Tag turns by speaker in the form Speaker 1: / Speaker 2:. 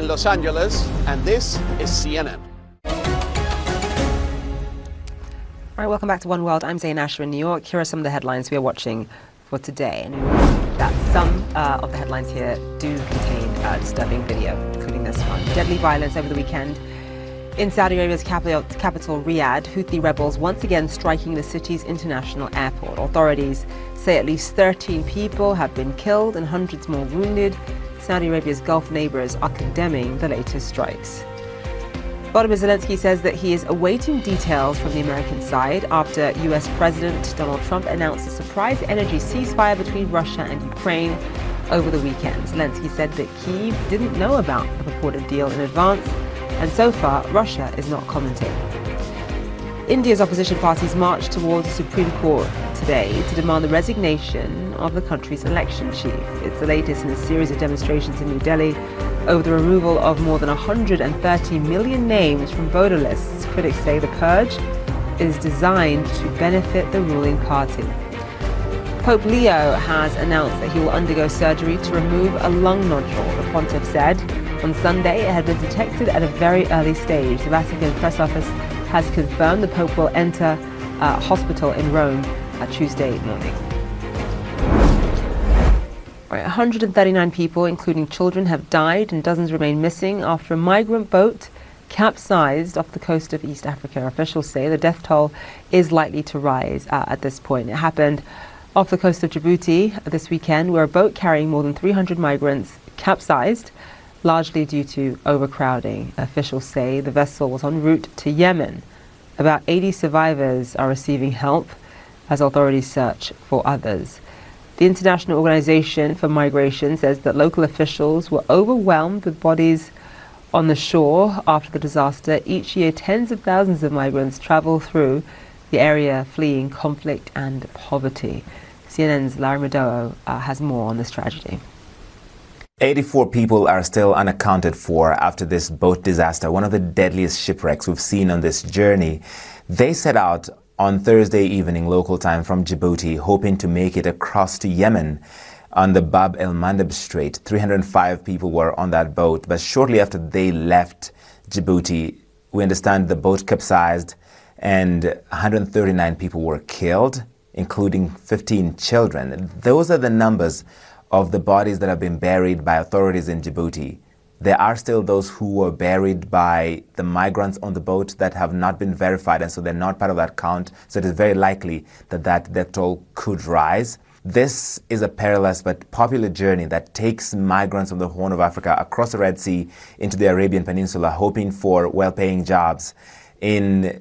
Speaker 1: in Los Angeles, and this is CNN.
Speaker 2: All right, welcome back to One World. I'm Zain Asher in New York. Here are some of the headlines we are watching for today. And that some of the headlines here do contain disturbing video, including this one. Deadly violence over the weekend in Saudi Arabia's capital, Riyadh. Houthi rebels once again striking the city's international airport. Authorities say at least 13 people have been killed and hundreds more wounded. Saudi Arabia's Gulf neighbors are condemning the latest strikes. Volodymyr Zelensky says that he is awaiting details from the American side after U.S. President Donald Trump announced a surprise energy ceasefire between Russia and Ukraine over the weekend. Zelensky said that Kyiv didn't know about the purported deal in advance, and so far, Russia is not commenting. India's opposition parties marched towards the Supreme Court today to demand the resignation of the country's election chief. It's the latest in a series of demonstrations in New Delhi over the removal of more than 130 million names from voter lists. Critics say the purge is designed to benefit the ruling party. Pope Leo has announced that he will undergo surgery to remove a lung nodule. The pontiff said on Sunday it had been detected at a very early stage. The Vatican press office has confirmed the Pope will enter a hospital in Rome Tuesday morning. 139 people, including children, have died and dozens remain missing after a migrant boat capsized off the coast of East Africa. Officials say the death toll is likely to rise at this point. It happened off the coast of Djibouti this weekend, where a boat carrying more than 300 migrants capsized, largely due to overcrowding. Officials say the vessel was en route to Yemen. About 80 survivors are receiving help as authorities search for others. The International Organization for Migration says that local officials were overwhelmed with bodies on the shore after the disaster. Each year, tens of thousands of migrants travel through the area fleeing conflict and poverty. CNN's Larry Madowo has more on this tragedy.
Speaker 3: 84 people are still unaccounted for after this boat disaster, one of the deadliest shipwrecks we've seen on this journey. They set out on Thursday evening local time from Djibouti, hoping to make it across to Yemen on the Bab el Mandeb Strait. 305 people were on that boat, but shortly after they left Djibouti, we understand the boat capsized and 139 people were killed, including 15 children. Those are the numbers of the bodies that have been buried by authorities in Djibouti. There are still those who were buried by the migrants on the boat that have not been verified, and so they're not part of that count. So it is very likely that that death toll could rise. This is a perilous but popular journey that takes migrants from the Horn of Africa across the Red Sea into the Arabian Peninsula, hoping for well-paying jobs in